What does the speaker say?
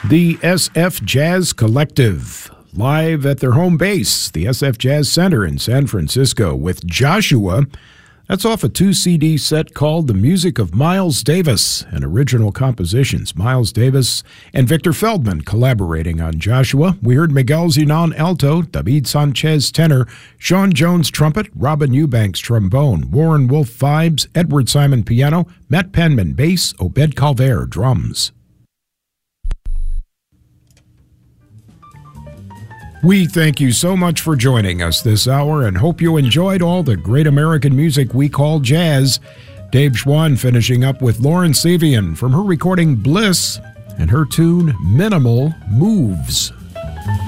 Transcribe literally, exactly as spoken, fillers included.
The S F Jazz Collective, live at their home base, the S F Jazz Center in San Francisco, with Joshua. That's off a two C D set called The Music of Miles Davis and Original Compositions. Miles Davis and Victor Feldman collaborating on Joshua. We heard Miguel Zenon alto, David Sanchez tenor, Sean Jones trumpet, Robin Eubanks trombone, Warren Wolf vibes, Edward Simon piano, Matt Penman bass, Obed Calver drums. We thank you so much for joining us this hour and hope you enjoyed all the great American music we call jazz. Dave Schwann finishing up with Lauren Savian from her recording Bliss and her tune Minimal Moves.